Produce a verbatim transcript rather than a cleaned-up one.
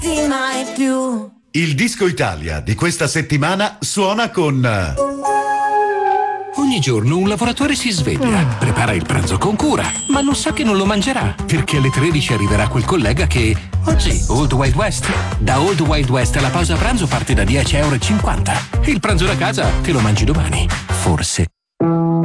mai più. Il Disco Italia di questa settimana suona con... Ogni giorno un lavoratore si sveglia, prepara il pranzo con cura, ma non sa che non lo mangerà, perché alle tredici arriverà quel collega che... Oggi, Old Wild West. Da Old Wild West la pausa pranzo parte da dieci e cinquanta euro. Il pranzo da casa te lo mangi domani. Forse